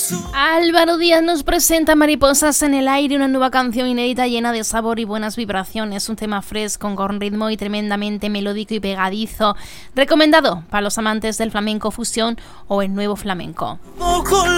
Álvaro Díaz nos presenta Mariposas en el aire, una nueva canción inédita llena de sabor y buenas vibraciones, un tema fresco con ritmo y tremendamente melódico y pegadizo, recomendado para los amantes del flamenco fusión o el nuevo flamenco.